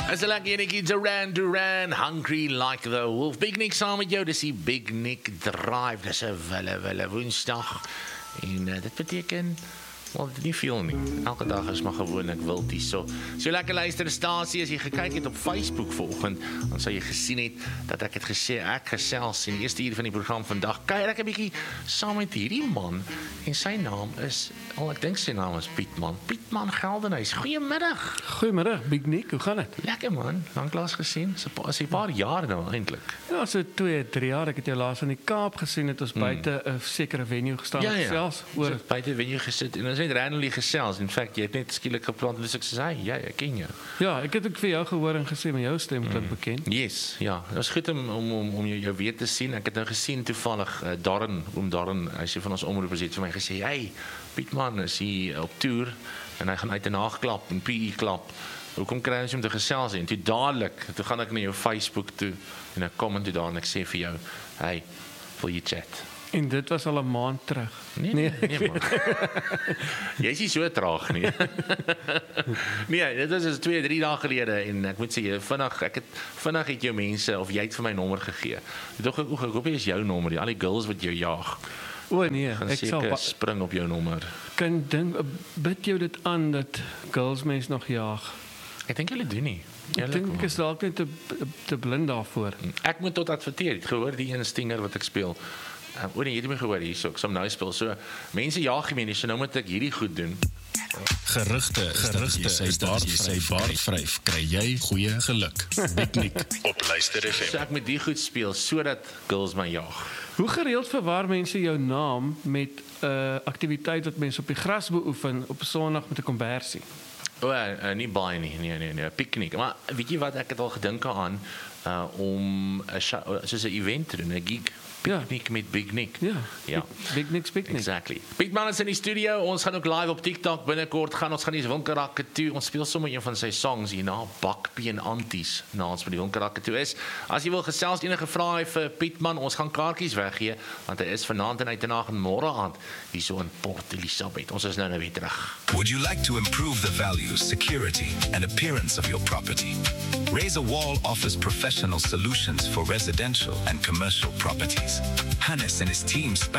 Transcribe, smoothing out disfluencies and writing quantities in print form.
Is 'n lekker enetjie, Duran, Hungry Like the Wolf. Big Nick saam met jou, dis die Big Nick Drive. Dis 'n wille Woensdag. En dit beteken, wel, nie veel nie. Elke dag is maar gewoonlik wild hier. So lekker luisterstasie, as jy gekyk het op Facebook vanoggend, dan sou jy gesien het dat ek het gesê, ek gesels in die eerste uur van die program vandag. Kyk ek 'n bietjie saam met hierdie man, en sy naam is, ek dink sy naam is Pietman Geldenhuys. Goeiemiddag. Goeiemiddag, Big Nick, hoe gaan dit? Lekker man, lanklaas gesien. Is 'n paar jaar nou eintlik. Ja, so 2-3 jaar. Ek het jou laas in die Kaap gesien, het ons buite 'n sekere venue gestaan. Selfs oor buite venue gesit en ons het randomly gesels. In fact, jy het net skielik geplant en ek sê, ek ken jou. Ja, ek het ook vir jou gehoor en gesê, maar jou stem klink bekend. Yes, ja. Dit was goed om jou weer te sien. Ek het nou gesien toevallig Darren, hy sê van ons omroepers het vir my gesê, hey, Pietman is hier op toer en hy gaan uit 'n naagklap, 'n PE klap. Hoekom kry ons om te gesels en toe dadelik, toe gaan ek na jou Facebook toe en ek kom toe daar en ek sê vir jou, hey, wil jy chat? En dit was al 'n maand terug. Nee man. Jy is nie so traag nie. Nee, dit was 2-3 dae gelede en ek moet sê vinnig het jou mense of jy het vir my nommer gegee. Ek hoop jy is jou nommer, al die girls wat jou jaag. O nee, ek sal spring op jou nommer. Kan dink, bid jou dit aan dat girls mens nog jaag? Ek dink julle doen nie. Ek dink ek is dalk net te blind daarvoor. Ek moet tot adverteer. Het gehoor die een stinger wat ek speel. Nee, jy het my gehoor hierso. Ek sal nou speel. So mense jaag my nie, so nou moet ek hierdie goed doen. Gerugte is dat jy baard vryf, kry jy goeie geluk. Big Nick op Luister FM. So ek moet die goed speel sodat girls my jaag. Hoe gereeld verwar mense jou naam met 'n aktiwiteit wat mense op die gras beoefen op 'n Sondag met 'n kombersie? Nie baie nie, nee, piknik. Maar weet jy wat, ek het al gedink aan om soos 'n event te doen, 'n gig. Piknik met Big Nick. Ja. Big Nick's Picnic. Exactly. Pietman is in die studio. Ons gaan ook live op TikTok binnekort ons gaan die Winkelrakke toe. Ons speel sommer een van sy songs hierna, Bakpie en Anties, na ons by die Winkelrakke toe is. As jy wil gesels enige vrae vir Pietman, ons gaan kaartjies weggee want hy is vanaand en uitenaand en môre aand hier so in Port Elizabeth. Ons is nou weer terug. Would you like to improve the value, security and appearance of your property? Razor Wall offers professional solutions for residential and commercial properties. Hannes and his team